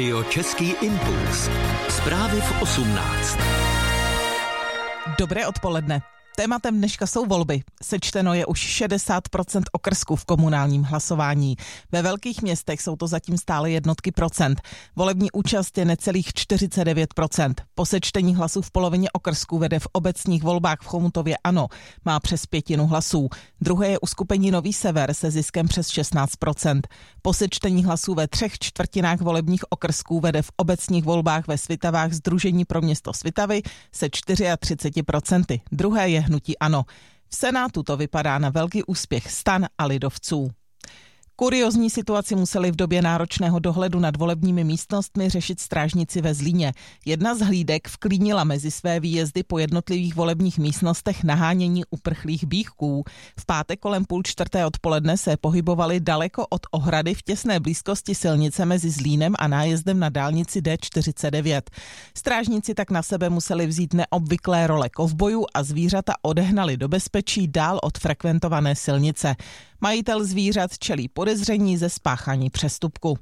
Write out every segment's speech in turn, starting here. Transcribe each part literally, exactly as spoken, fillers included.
Jo, Český impuls. Zprávy v osmnáct. Dobré odpoledne. Tématem dneška jsou volby. Sečteno je už šedesát procent okrsků v komunálním hlasování. Ve velkých městech jsou to zatím stále jednotky procent. Volební účast je necelých čtyřicet devět procent. Po sečtení hlasů v polovině okrsků vede v obecních volbách v Chomutově ANO. Má přes pětinu hlasů. Druhé je uskupení Nový Sever se ziskem přes šestnáct procent. Po sečtení hlasů ve třech čtvrtinách volebních okrsků vede v obecních volbách ve Svitavách Sdružení pro město Svitavy se třicet čtyři procent. Druhé je hnutí ANO. V Senátu to vypadá na velký úspěch STAN a lidovců. Kuriózní situaci museli v době náročného dohledu nad volebními místnostmi řešit strážníci ve Zlíně. Jedna z hlídek vklínila mezi své výjezdy po jednotlivých volebních místnostech nahánění uprchlých býchků. V pátek kolem půl čtvrté odpoledne se pohybovali daleko od ohrady v těsné blízkosti silnice mezi Zlínem a nájezdem na dálnici D čtyřicet devět. Strážníci tak na sebe museli vzít neobvyklé role kovbojů a zvířata odehnali do bezpečí dál od frekventované silnice. Majitel zvířat čelí podezření ze spáchání přestupku.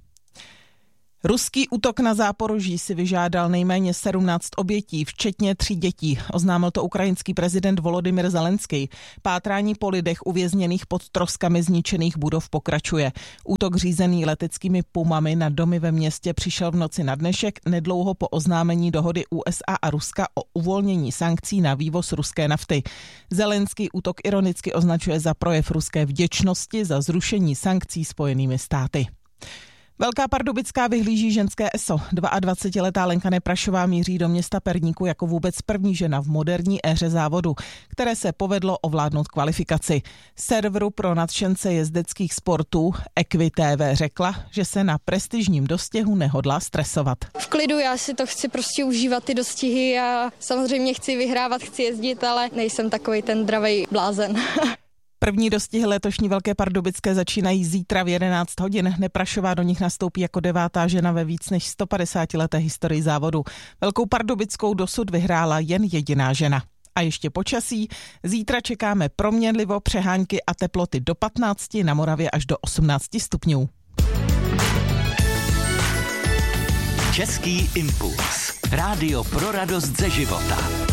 Ruský útok na Záporoží si vyžádal nejméně sedmnáct obětí, včetně tří dětí, oznámil to ukrajinský prezident Volodymyr Zelenský. Pátrání po lidech uvězněných pod troskami zničených budov pokračuje. Útok řízený leteckými pumami na domy ve městě přišel v noci na dnešek, nedlouho po oznámení dohody U S A a Ruska o uvolnění sankcí na vývoz ruské nafty. Zelenský útok ironicky označuje za projev ruské vděčnosti za zrušení sankcí Spojenými státy. Velká Pardubická vyhlíží ženské eso. dvaadvacetiletá Lenka Neprašová míří do města Perníku jako vůbec první žena v moderní éře závodu, které se povedlo ovládnout kvalifikaci. Serveru pro nadšence jezdeckých sportů EquiTV řekla, že se na prestižním dostihu nehodlá stresovat. V klidu, já si to chci prostě užívat ty dostihy a samozřejmě chci vyhrávat, chci jezdit, ale nejsem takovej ten dravej blázen. První dostihy letošní Velké Pardubické začínají zítra v jedenáct hodin. Neprašová do nich nastoupí jako devátá žena ve víc než sto padesáti leté historii závodu. Velkou Pardubickou dosud vyhrála jen jediná žena. A ještě počasí. Zítra čekáme proměnlivo, přehánky a teploty do patnácti, na Moravě až do osmnácti stupňů. Český impuls. Rádio pro radost ze života.